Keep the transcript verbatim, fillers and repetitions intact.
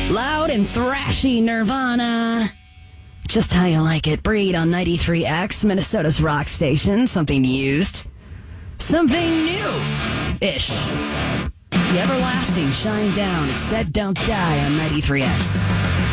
Loud and thrashy Nirvana. Just how you like it. Breed on ninety-three X, Minnesota's rock station. Something used. Something new-ish. The Everlasting, Shine Down. It's Dead Don't Die on ninety-three X.